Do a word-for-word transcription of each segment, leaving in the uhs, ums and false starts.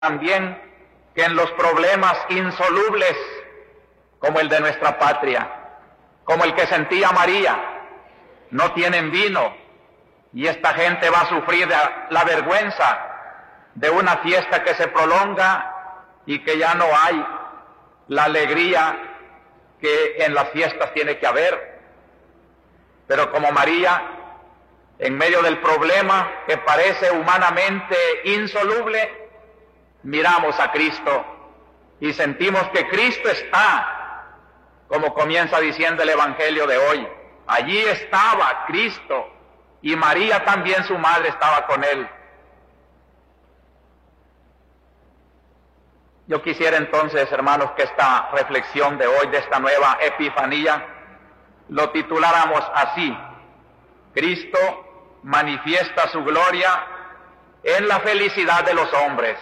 también que en los problemas insolubles, como el de nuestra patria, como el que sentía María, no tienen vino, y esta gente va a sufrir la vergüenza de una fiesta que se prolonga y que ya no hay la alegría que en las fiestas tiene que haber. Pero como María, en medio del problema que parece humanamente insoluble, miramos a Cristo y sentimos que Cristo está, como comienza diciendo el Evangelio de hoy. Allí estaba Cristo, y María también, su madre, estaba con él. Yo quisiera entonces, hermanos, que esta reflexión de hoy, de esta nueva Epifanía, lo tituláramos así: Cristo manifiesta su gloria en la felicidad de los hombres.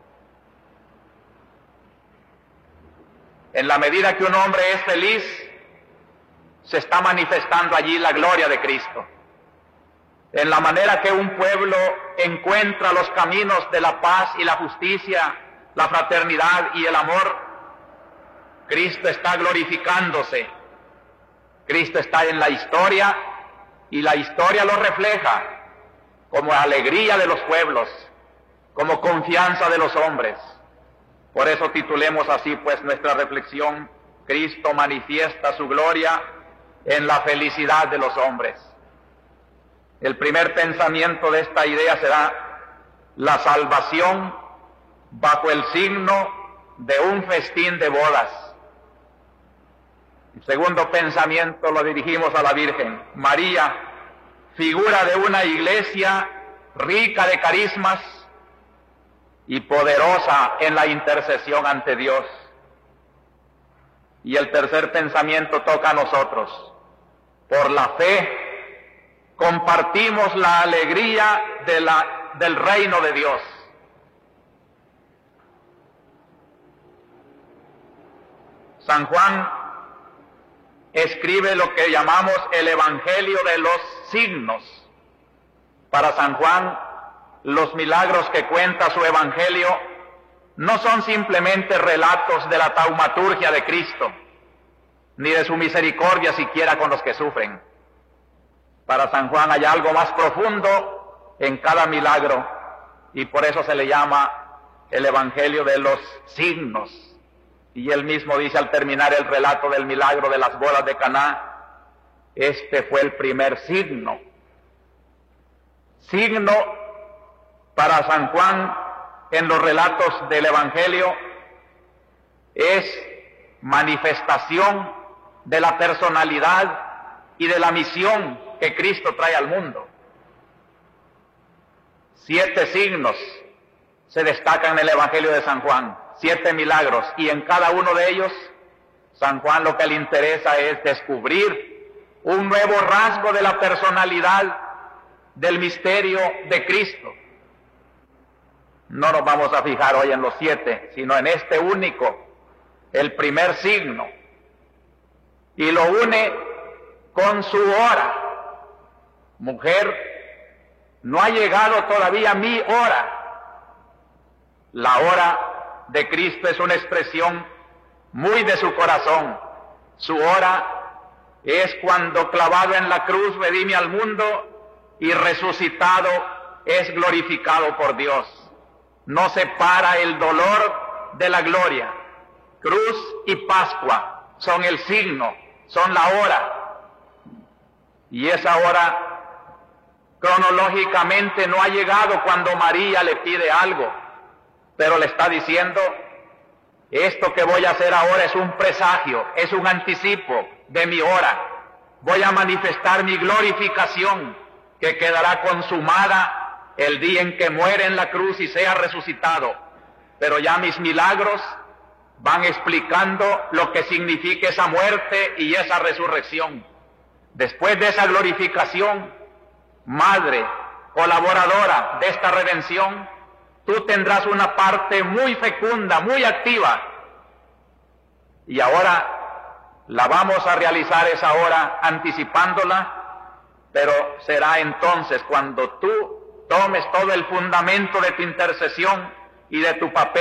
En la medida que un hombre es feliz, se está manifestando allí la gloria de Cristo. En la manera que un pueblo encuentra los caminos de la paz y la justicia, la fraternidad y el amor, Cristo está glorificándose. Cristo está en la historia, y la historia lo refleja como alegría de los pueblos, como confianza de los hombres. Por eso titulemos así pues nuestra reflexión: Cristo manifiesta su gloria en la felicidad de los hombres. El primer pensamiento de esta idea será la salvación bajo el signo de un festín de bodas. El segundo pensamiento lo dirigimos a la Virgen. María, figura de una iglesia rica de carismas y poderosa en la intercesión ante Dios. Y el tercer pensamiento toca a nosotros. Por la fe compartimos la alegría de la, del reino de Dios. San Juan escribe lo que llamamos el Evangelio de los signos. Para San Juan, los milagros que cuenta su Evangelio no son simplemente relatos de la taumaturgia de Cristo, ni de su misericordia siquiera con los que sufren. Para San Juan hay algo más profundo en cada milagro, y por eso se le llama el Evangelio de los signos. Y él mismo dice al terminar el relato del milagro de las bodas de Caná: este fue el primer signo. Signo para San Juan en los relatos del Evangelio es manifestación de la personalidad y de la misión que Cristo trae al mundo. Siete signos se destacan en el Evangelio de San Juan, siete milagros, y en cada uno de ellos San Juan lo que le interesa es descubrir un nuevo rasgo de la personalidad del misterio de Cristo. No nos vamos a fijar hoy en los siete, sino en este único, el primer signo, y lo une con su hora. Mujer, no ha llegado todavía mi hora. La hora de Cristo es una expresión muy de su corazón. Su hora es cuando clavado en la cruz redime al mundo y resucitado es glorificado por Dios. No separa el dolor de la gloria. Cruz y Pascua son el signo, son la hora. Y esa hora cronológicamente no ha llegado cuando María le pide algo, pero le está diciendo: esto que voy a hacer ahora es un presagio, es un anticipo de mi hora. Voy a manifestar mi glorificación, que quedará consumada el día en que muere en la cruz y sea resucitado. Pero ya mis milagros van explicando lo que significa esa muerte y esa resurrección. Después de esa glorificación, madre, colaboradora de esta redención, tú tendrás una parte muy fecunda, muy activa. Y ahora la vamos a realizar esa hora anticipándola, pero será entonces cuando tú tomes todo el fundamento de tu intercesión y de tu papel